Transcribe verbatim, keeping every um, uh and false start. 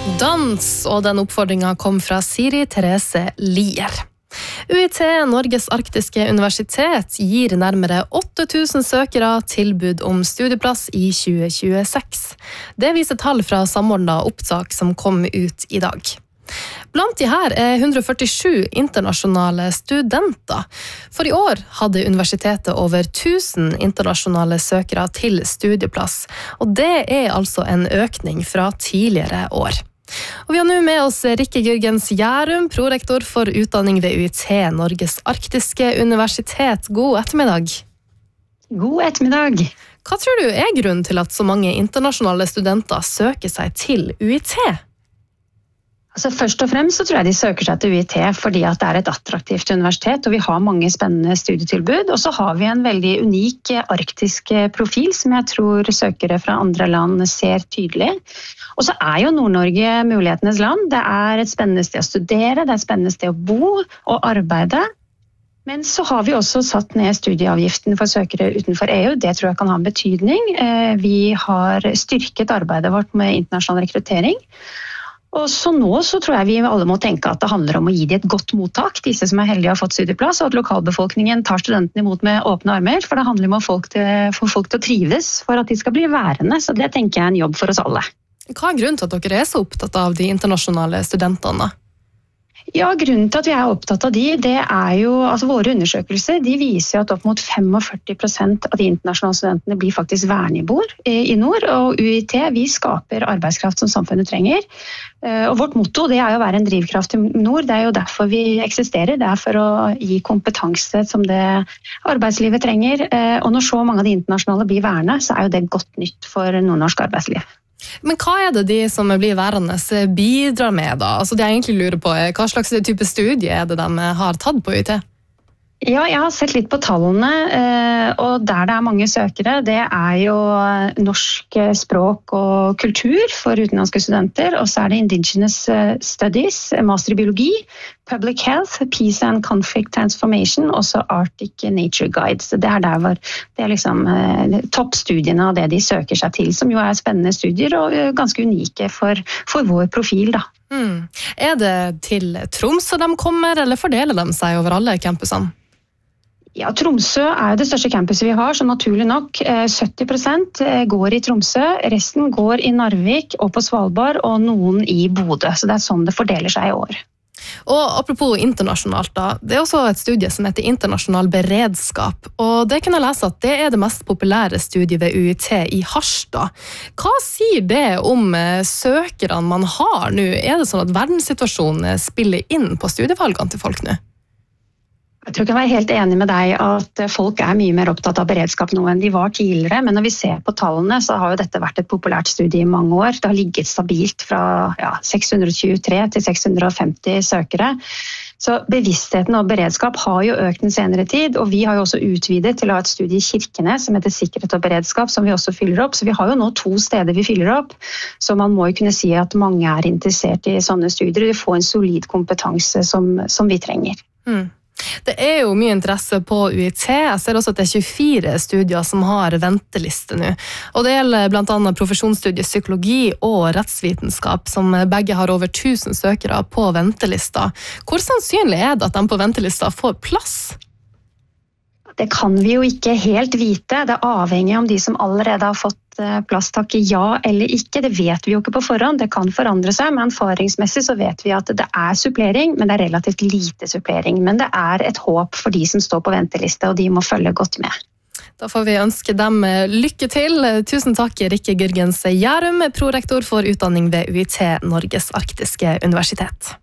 Dans, og den oppfordringen kom fra Siri Therese Lier. U I T, Norges arktiske universitet, gir nærmere åtte tusen søkere tilbud om studieplass i tjue tjueseks. Det viser tall fra samordnet opptak som kom ut i dag. Blant de her er hundre førtisju internasjonale studenter. For i år hadde universitetet over tusen internasjonale søkere til studieplass, og det er altså en økning fra tidligere år. Og vi har nå med oss Rikke Gürgens Gjærum, prorektor for utdanning ved U I T, Norges arktiske universitet. God ettermiddag. God ettermiddag. Hva tror du er grunnen til at så mange internasjonale studenter søker seg til U I T? Altså, først og fremst så tror jeg de søker seg til U I T fordi at det er et attraktivt universitet, og vi har mange spennende studietilbud. Og så har vi en veldig unik arktisk profil som jeg tror søkere fra andre land ser tydelig. Og så er jo Nord-Norge mulighetenes land. Det er et spennende sted å studere, det er et spennende sted å bo og arbeide. Men så har vi også satt ned studieavgiften for søkere utenfor E U. Det tror jeg kan ha en betydning. Vi har styrket arbeidet vårt med internasjonal rekruttering. Og så nå så tror jeg vi alle må tenke at det handler om å gi dem et godt mottak, disse som er heldige og har fått studieplass, og at lokalbefolkningen tar studentene imot med åpne armer, for det handler om å få folk til, få folk til å trives for at de skal bli værende, så det tenker jeg er en jobb for oss alle. Hva er grunnen til at dere er så opptatt av de internasjonale studentene? Ja, grunnen til at vi er opptatt av de, det er jo, altså våre undersøkelser, de viser at opp mot førtifem prosent av de internasjonale studentene blir faktisk vernebor i nord, og U I T, vi skaper arbeidskraft som samfunnet trenger. Og vårt motto, det er jo å være en drivkraft i nord, det er jo derfor vi eksisterer, det er for å gi kompetanse som det arbeidslivet trenger, og når så mange av de internasjonale blir verne, så er jo det godt nytt for nordnorsk arbeidsliv. Men hva er det de som blir værende bidrar med da? Altså det jeg egentlig lurer på er, hva slags type studie er det de har tatt på U I T? Ja, jeg har sett litt på tallene, og der det er mange søkere, det er jo norsk språk og kultur for utenlandske studenter, og så er det Indigenous Studies, master i biologi, Public Health, Peace and Conflict Transformation, og så Arctic Nature Guide. Så det er der hvor det er liksom toppstudiene av det de søker seg til, som jo er spennende studier og ganske unike for, for vår profil da. Mm. Er det til Tromsø de kommer, eller fordeler de seg over alle campusene? Ja, Tromsø er jo det største campuset vi har, så naturlig nok sytti prosent går i Tromsø, resten går i Narvik og på Svalbard, og noen i Bodø, så det er sånn det fordeler seg i år. Og apropos internasjonalt da, det er også et studie som heter internasjonal beredskap, og det kan jeg lese at det er det mest populære studiet ved U I T i Harstad. Hva sier det om søkerne man har nå? Er det sånn at verdenssituasjonen spiller inn på studievalgene til folk nå? Jeg tror ikke jeg er helt enig med deg at folk er mye mer opptatt av beredskap nå enn de var tidligere, men når vi ser på tallene så har jo dette vært et populært studie i mange år. Det har ligget stabilt fra ja, seks hundre tjuetre til seks hundre femti søkere. Så bevisstheten og beredskap har jo økt den senere tid, og vi har jo også utvidet til å ha et studie i Kirkenes som heter sikkerhet og beredskap, som vi også fyller opp. Så vi har jo nå to steder vi fyller opp, så man må jo kunne si at mange er interessert i sånne studier, og de får en solid kompetanse som, som vi trenger. Mm. Det er jo mye interesse på U I T. Jeg ser også at det er tjuefire studier som har venteliste nå. Og det gjelder blant annet profesjonsstudiet psykologi og rettsvitenskap, som begge har over tusen søkere på ventelista. Hvor sannsynlig er det at de på ventelista får plass? Det kan vi jo ikke helt vite. Det er avhengig om de som allerede har fått plass takke ja eller ikke. Det vet vi jo ikke på forhånd. Det kan forandre seg, men erfaringsmessig så vet vi at det er supplering, men det er relativt lite supplering. Men det er et håp for de som står på venteliste, og de må følge godt med. Da får vi ønske dem lykke til. Tusen takk, Rikke Gürgens Gjærum, prorektor for utdanning ved U I T, Norges arktiske universitet.